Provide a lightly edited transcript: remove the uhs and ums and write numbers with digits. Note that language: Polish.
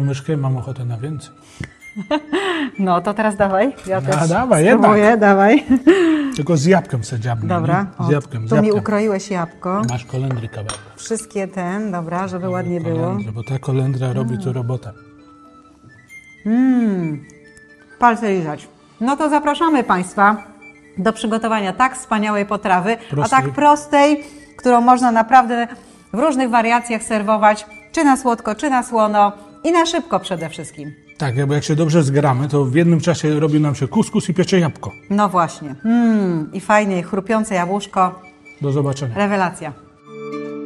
moją myszkę, mam ochotę na więcej. No to teraz dawaj. Ja też dawaj, spróbuję, jednak. Dawaj. Tylko z jabłkiem se dziabnę. Dobra, Z jabłkiem, z tu mi jabłkiem. ukroiłeś jabłko. Masz kolendry kawałek. Wszystkie dobra, żeby ładnie było. Kolendry, bo ta kolendra robi tu robotę. Palce lizać. No to zapraszamy Państwa do przygotowania tak wspaniałej potrawy, a tak prostej, którą można naprawdę w różnych wariacjach serwować, czy na słodko, czy na słono i na szybko przede wszystkim. Tak, bo jak się dobrze zgramy, to w jednym czasie robi nam się kuskus i piecze jabłko. No właśnie. I fajnie, chrupiące jabłuszko. Do zobaczenia. Rewelacja.